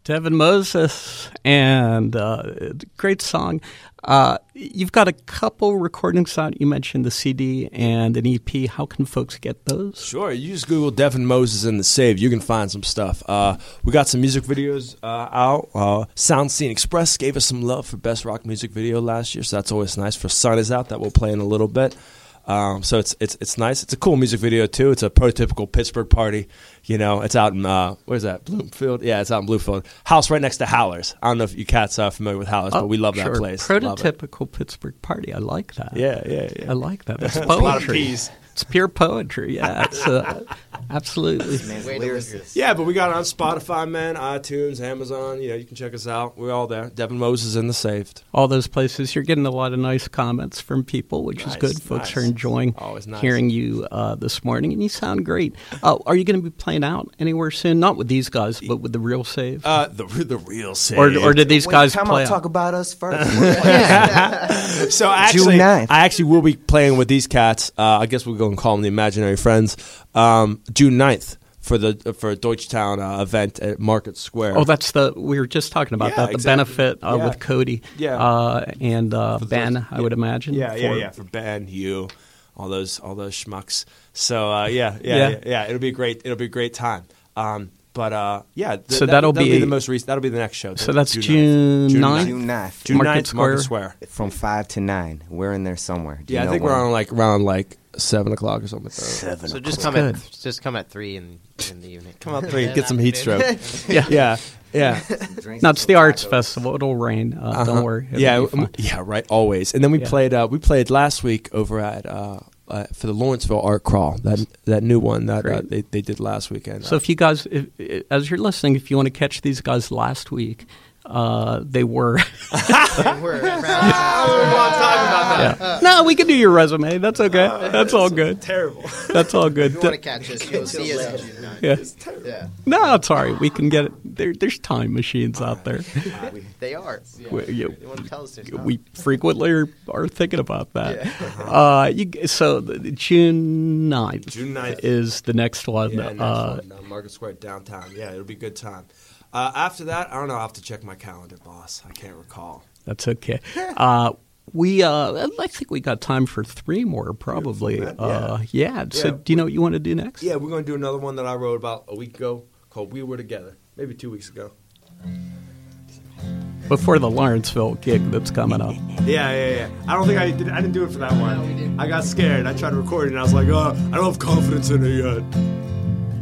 Devin Moses, and great song. You've got a couple recordings out. You mentioned the CD and an EP. How can folks get those? Sure. You just Google Devin Moses and The Saved. You can find some stuff. We got some music videos out. Sound Scene Express gave us some love for Best Rock Music Video last year, so that's always nice. For Sun Is Out, that we'll play in a little bit. So it's nice. It's a cool music video too. It's a prototypical Pittsburgh party. You know, it's out in where's that? Bloomfield. Yeah, it's out in Bloomfield. House right next to Howlers. I don't know if you cats are familiar with Howlers, but we love that place. Prototypical Pittsburgh party. I like that. Yeah. I like that. That's poetry. A lot of peas. It's pure poetry. Yeah, it's absolutely. Yeah, but we got it on Spotify, man, iTunes, Amazon. You know, you can check us out. We're all there. Devin Moses and The Saved. All those places. You're getting a lot of nice comments from people, which is good. Folks are enjoying hearing you this morning, and you sound great. Are you going to be playing out anywhere soon? Not with these guys, but with the Real Save. The Real Save. Or did these guys play out? Talk about us first. So actually, I actually will be playing with these cats. I guess we'll go and call them the Imaginary Friends. June 9th for Deutschtown event at Market Square. Oh, that's we were just talking about that. The exactly. benefit with Cody. And Ben, I would imagine. Yeah. For Ben, you, all those schmucks. So it'll be great. It'll be a great time. So that'll be the most recent. That'll be the next show. So that's June 9th? June 9th. June 9th, Market Square. From 5 to 9. We're in there somewhere. I think we're on around 7 o'cloll or something. 7 So just come at 3 in the evening. Come at 3, get some heat stroke. Yeah. No, it's the Arts Festival. It'll rain. Don't worry. Right. Always. And then we played last week over at for the Lawrenceville Art Crawl, that new one that they did last weekend. So if you guys, as you're listening, if you want to catch these guys last week, they were. No, we can do your resume. That's okay. That's all good. Terrible. That's all good. If you want to catch us, you'll see us. Yeah. No, it's all right. We can get it. There's time machines out there. They are. You want to tell us there's not. We frequently are thinking about that. So June 9th is the next one. Market Square downtown. Yeah, it'll be a good time. After that, I don't know. I'll have to check my calendar, boss. I can't recall. That's okay. I think we got time for 3 more, probably. So do you know what you want to do next? Yeah, we're going to do another one that I wrote about a week ago called We Were Together. Maybe 2 weeks ago. Before the Lawrenceville gig that's coming up. Yeah. I don't think I didn't do it for that one. I got scared. I tried to record it, and I was like, I don't have confidence in it yet.